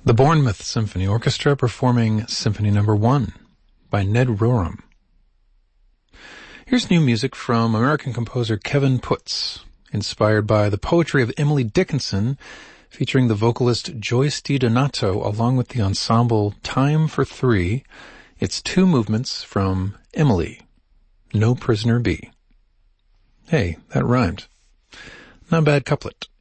The Bournemouth Symphony Orchestra performing Symphony No. 1 by Ned Rorem. Here's new music from American composer Kevin Putz, inspired by the poetry of Emily Dickinson, featuring the vocalist Joyce DiDonato along with the ensemble Time for Three. It's two movements from Emily, No Prisoner Be. Hey, that rhymed. Not a bad couplet.